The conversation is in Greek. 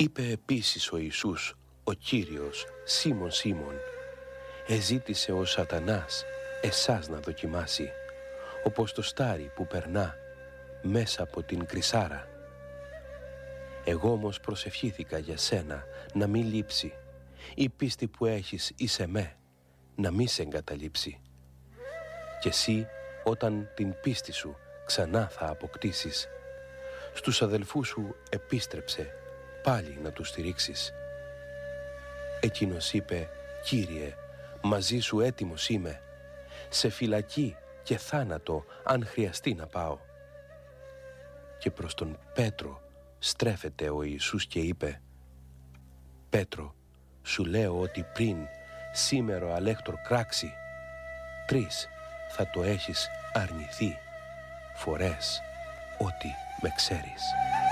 Είπε επίσης ο Ιησούς, ο Κύριος, Σίμων Σίμων, εζήτησε ο Σατανάς εσάς να δοκιμάσει, όπως το στάρι που περνά μέσα από την κρυσάρα. Εγώ όμως προσευχήθηκα για σένα να μη λείψει, η πίστη που έχεις εις εμέ να μη σε εγκαταλείψει. Και εσύ όταν την πίστη σου ξανά θα αποκτήσεις, στους αδελφούς σου επίστρεψε πάλι να τους στηρίξεις. Εκείνος είπε, Κύριε, μαζί σου έτοιμος είμαι, σε φυλακή και θάνατο αν χρειαστεί να πάω. Και προς τον Πέτρο στρέφεται ο Ιησούς και είπε, Πέτρο, σου λέω ότι πριν σήμερο αλέκτορ κράξει, 3 θα το έχεις αρνηθεί φορές ότι με ξέρεις.